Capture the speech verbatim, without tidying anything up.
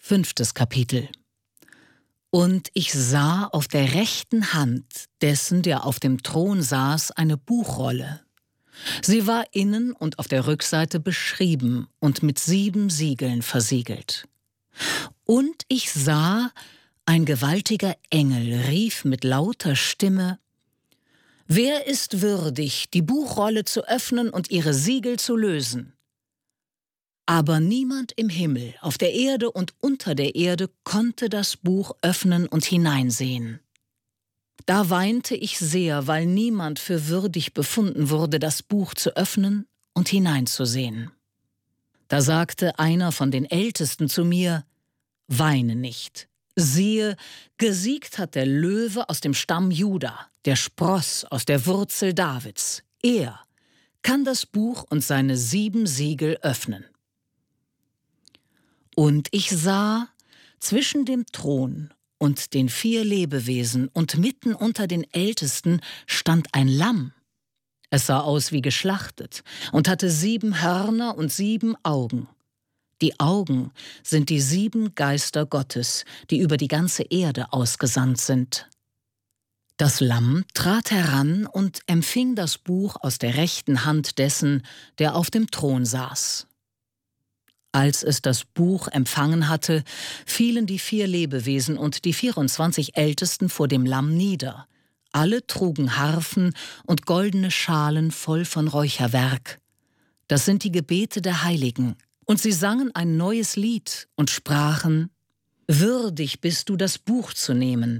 Fünftes Kapitel. Und ich sah auf der rechten Hand dessen, der auf dem Thron saß, eine Buchrolle. Sie war innen und auf der Rückseite beschrieben und mit sieben Siegeln versiegelt. Und ich sah, ein gewaltiger Engel rief mit lauter Stimme: Wer ist würdig, die Buchrolle zu öffnen und ihre Siegel zu lösen? Aber niemand im Himmel, auf der Erde und unter der Erde konnte das Buch öffnen und hineinsehen. Da weinte ich sehr, weil niemand für würdig befunden wurde, das Buch zu öffnen und hineinzusehen. Da sagte einer von den Ältesten zu mir: Weine nicht. Siehe, gesiegt hat der Löwe aus dem Stamm Juda, der Spross aus der Wurzel Davids. Er kann das Buch und seine sieben Siegel öffnen. Und ich sah zwischen dem Thron und den vier Lebewesen und mitten unter den Ältesten stand ein Lamm. Es sah aus wie geschlachtet und hatte sieben Hörner und sieben Augen. Die Augen sind die sieben Geister Gottes, die über die ganze Erde ausgesandt sind. Das Lamm trat heran und empfing das Buch aus der rechten Hand dessen, der auf dem Thron saß. Als es das Buch empfangen hatte, fielen die vier Lebewesen und die vierundzwanzig Ältesten vor dem Lamm nieder. Alle trugen Harfen und goldene Schalen voll von Räucherwerk. Das sind die Gebete der Heiligen. Und sie sangen ein neues Lied und sprachen: Würdig bist du, das Buch zu nehmen